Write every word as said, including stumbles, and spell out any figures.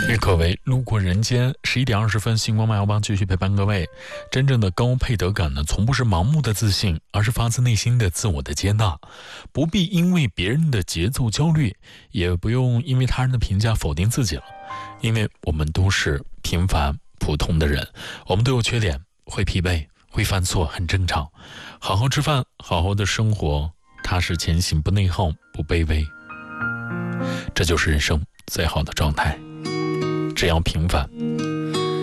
日可为路过人间，十一点二十分，星光慢摇帮继续陪伴各位。真正的高配得感呢，从不是盲目的自信，而是发自内心的自我的接纳。不必因为别人的节奏焦虑，也不用因为他人的评价否定自己了。因为我们都是平凡普通的人，我们都有缺点，会疲惫，会犯错，很正常。好好吃饭，好好的生活，踏实前行，不内耗，不卑微，这就是人生最好的状态。只要平凡，